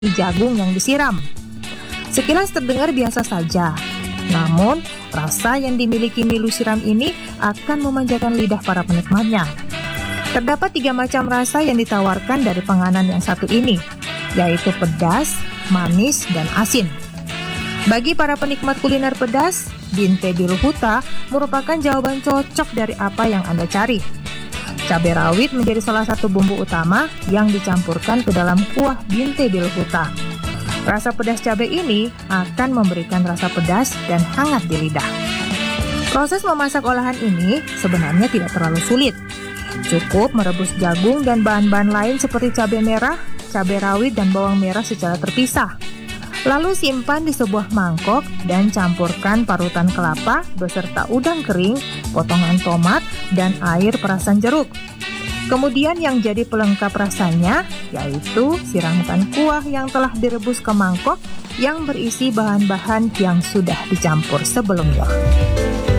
jagung yang disiram. Sekilas terdengar biasa saja, namun rasa yang dimiliki milu siram ini akan memanjakan lidah para penikmatnya. Terdapat 3 macam rasa yang ditawarkan dari penganan yang satu ini, yaitu pedas, manis, dan asin. Bagi para penikmat kuliner pedas, Binte Bilu Huta merupakan jawaban cocok dari apa yang Anda cari. Cabai rawit menjadi salah satu bumbu utama yang dicampurkan ke dalam kuah Binte Bilu Huta. Rasa pedas cabai ini akan memberikan rasa pedas dan hangat di lidah. Proses memasak olahan ini sebenarnya tidak terlalu sulit. Cukup merebus jagung dan bahan-bahan lain seperti cabai merah, cabai rawit, dan bawang merah secara terpisah. Lalu simpan di sebuah mangkok dan campurkan parutan kelapa beserta udang kering, potongan tomat, dan air perasan jeruk. Kemudian yang jadi pelengkap rasanya yaitu siramkan kuah yang telah direbus ke mangkok yang berisi bahan-bahan yang sudah dicampur sebelumnya.